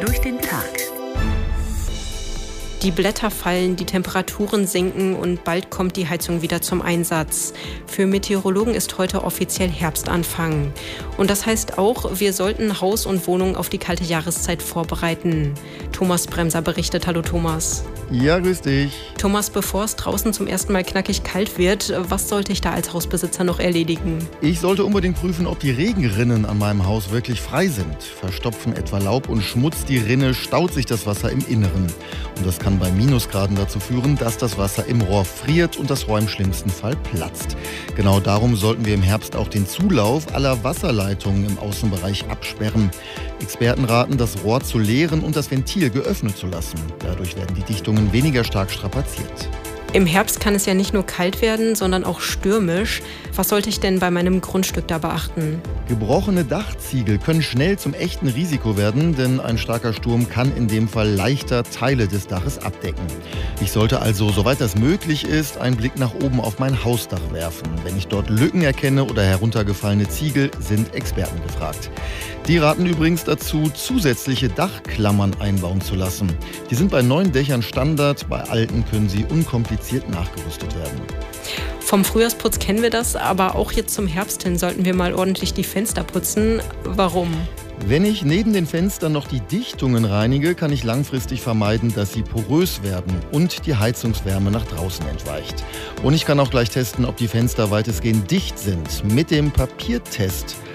durch den Tag. Die Blätter fallen, die Temperaturen sinken und bald kommt die Heizung wieder zum Einsatz. Für Meteorologen ist heute offiziell Herbstanfang. Und das heißt auch, wir sollten Haus und Wohnung auf die kalte Jahreszeit vorbereiten. Thomas Bremser berichtet. Hallo Thomas. Ja, grüß dich. Thomas, bevor es draußen zum ersten Mal knackig kalt wird, was sollte ich da als Hausbesitzer noch erledigen? Ich sollte unbedingt prüfen, ob die Regenrinnen an meinem Haus wirklich frei sind. Verstopfen etwa Laub und Schmutz die Rinne, staut sich das Wasser im Inneren. Und das kann bei Minusgraden dazu führen, dass das Wasser im Rohr friert und das Rohr im schlimmsten Fall platzt. Genau darum sollten wir im Herbst auch den Zulauf aller Wasserleitungen im Außenbereich absperren. Experten raten, das Rohr zu leeren und das Ventil geöffnet zu lassen. Dadurch werden die Dichtungen weniger stark strapaziert. Im Herbst kann es ja nicht nur kalt werden, sondern auch stürmisch. Was sollte ich denn bei meinem Grundstück da beachten? Gebrochene Dachziegel können schnell zum echten Risiko werden, denn ein starker Sturm kann in dem Fall leichter Teile des Daches abdecken. Ich sollte also, soweit das möglich ist, einen Blick nach oben auf mein Hausdach werfen. Wenn ich dort Lücken erkenne oder heruntergefallene Ziegel, sind Experten gefragt. Die raten übrigens dazu, zusätzliche Dachklammern einbauen zu lassen. Die sind bei neuen Dächern Standard, bei alten können sie unkompliziert nachgerüstet werden. Vom Frühjahrsputz kennen wir das, aber auch jetzt zum Herbst hin sollten wir mal ordentlich die Fenster putzen. Warum? Wenn ich neben den Fenstern noch die Dichtungen reinige, kann ich langfristig vermeiden, dass sie porös werden und die Heizungswärme nach draußen entweicht. Und ich kann auch gleich testen, ob die Fenster weitestgehend dicht sind. Mit dem Papiertest